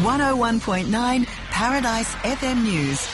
101.9 Paradise FM News.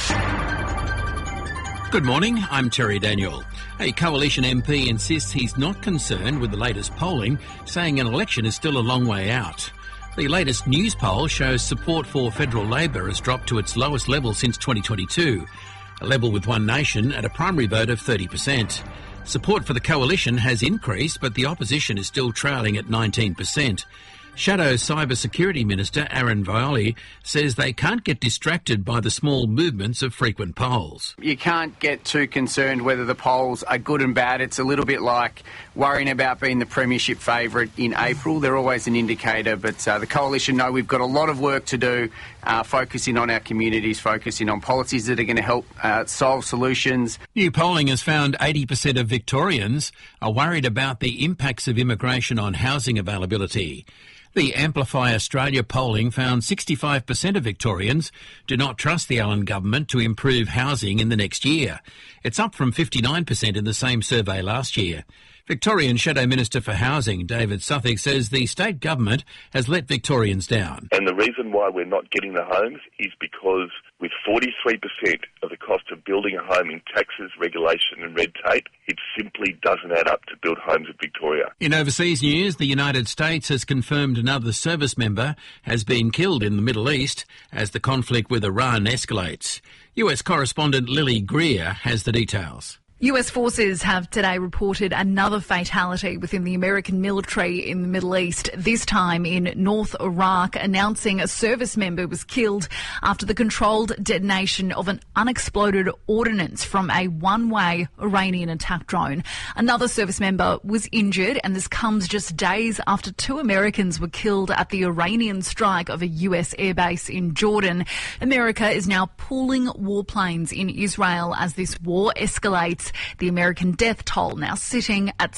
Good morning, I'm Terry Daniel. A Coalition MP insists he's not concerned with the latest polling, saying an election is still a long way out. The latest news poll shows support for federal Labor has dropped to its lowest level since 2022, a level with One Nation at a primary vote of 30%. Support for the coalition has increased, but the opposition is still trailing at 19%. Shadow Cyber Security Minister Aaron Violi says they can't get distracted by the small movements of frequent polls. You can't get too concerned whether the polls are good and bad. It's a little bit like worrying about being the premiership favourite in April. They're always an indicator, but the coalition know we've got a lot of work to do, focusing on our communities, focusing on policies that are going to help solve solutions. New polling has found 80% of Victorians are worried about the impacts of immigration on housing availability. The Amplify Australia polling found 65% of Victorians do not trust the Allen government to improve housing in the next year. It's up from 59% in the same survey last year. Victorian Shadow Minister for Housing, David Southwick, says the state government has let Victorians down. And the reason why we're not getting the homes is because with 43% of the cost of building a home in taxes, regulation and red tape, it simply doesn't add up to build homes in Victoria. In overseas news, the United States has confirmed another service member has been killed in the Middle East as the conflict with Iran escalates. US correspondent Lily Greer has the details. US forces have today reported another fatality within the American military in the Middle East, this time in North Iraq, announcing a service member was killed after the controlled detonation of an unexploded ordnance from a one-way Iranian attack drone. Another service member was injured, and this comes just days after 2 Americans were killed at the Iranian strike of a US airbase in Jordan. America is now pooling warplanes in Israel as this war escalates. The American death toll now sitting at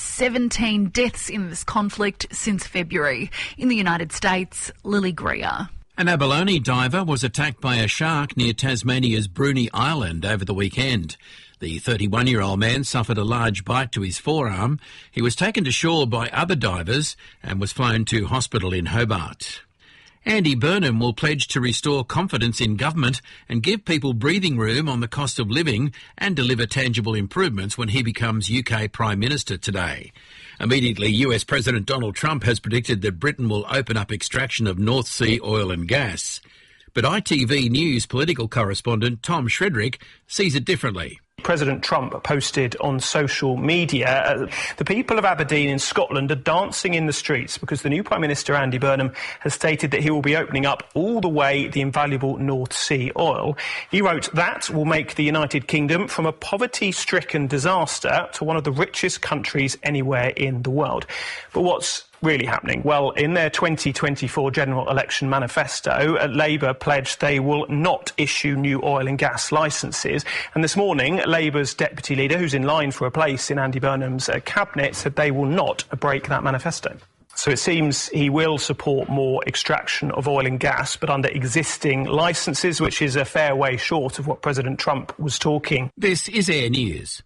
17 deaths in this conflict since February. In the United States, Lily Greer. An abalone diver was attacked by a shark near Tasmania's Bruny Island over the weekend. The 31-year-old man suffered a large bite to his forearm. He was taken to shore by other divers and was flown to hospital in Hobart. Andy Burnham will pledge to restore confidence in government and give people breathing room on the cost of living and deliver tangible improvements when he becomes UK Prime Minister today. Immediately, US President Donald Trump has predicted that Britain will open up extraction of North Sea oil and gas. But ITV News political correspondent Tom Shredrick sees it differently. President Trump posted on social media, the people of Aberdeen in Scotland are dancing in the streets because the new Prime Minister, Andy Burnham, has stated that he will be opening up all the way the invaluable North Sea oil. He wrote, that will make the United Kingdom from a poverty-stricken disaster to one of the richest countries anywhere in the world. But what's really happening? Well, in their 2024 general election manifesto, Labour pledged they will not issue new oil and gas licences. And this morning, Labour's deputy leader, who's in line for a place in Andy Burnham's cabinet, said they will not break that manifesto. So it seems he will support more extraction of oil and gas, but under existing licences, which is a fair way short of what President Trump was talking. This is Air News.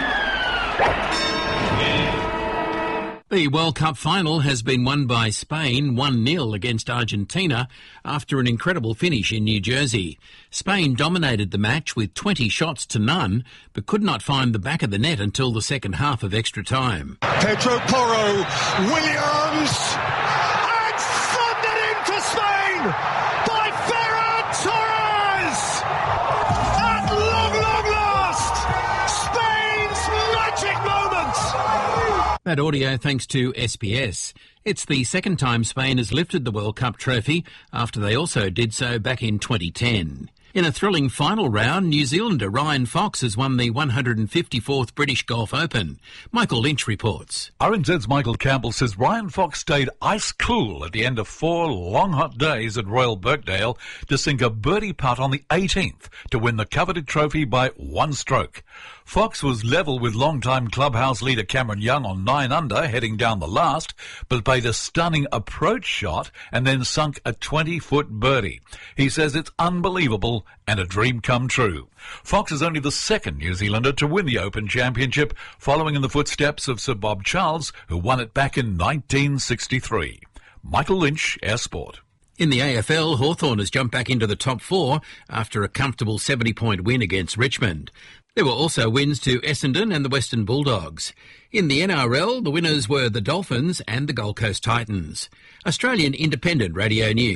The World Cup final has been won by Spain 1-0 against Argentina after an incredible finish in New Jersey. Spain dominated the match with 20 shots to none, but could not find the back of the net until the second half of extra time. Pedro Porro, Williams, and thundered into Spain by Ferran Torres! At long, long last, Spain's magic moment! That audio thanks to SPS. It's the second time Spain has lifted the World Cup trophy after they also did so back in 2010. In a thrilling final round, New Zealander Ryan Fox has won the 154th British Golf Open. Michael Lynch reports. RNZ's Michael Campbell says Ryan Fox stayed ice cool at the end of 4 long hot days at Royal Birkdale to sink a birdie putt on the 18th to win the coveted trophy by 1 stroke. Fox was level with long-time clubhouse leader Cameron Young on 9 under heading down the last, but played a stunning approach shot and then sunk a 20-foot birdie. He says it's unbelievable and a dream come true. Fox is only the second New Zealander to win the Open Championship, following in the footsteps of Sir Bob Charles, who won it back in 1963. Michael Lynch, Air Sport. In the AFL, Hawthorn has jumped back into the top 4 after a comfortable 70-point win against Richmond. There were also wins to Essendon and the Western Bulldogs. In the NRL, the winners were the Dolphins and the Gold Coast Titans. Australian Independent Radio News.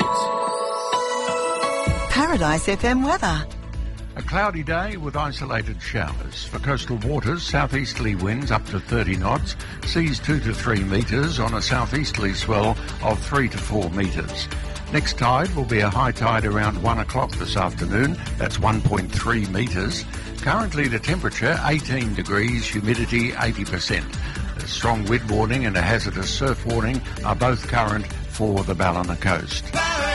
Paradise FM weather. A cloudy day with isolated showers. For coastal waters, southeasterly winds up to 30 knots, seas 2 to 3 metres on a southeasterly swell of 3 to 4 metres. Next tide will be a high tide around 1 o'clock this afternoon. That's 1.3 metres. Currently the temperature 18 degrees, humidity 80%. A strong wind warning and a hazardous surf warning are both current for the Ballina coast.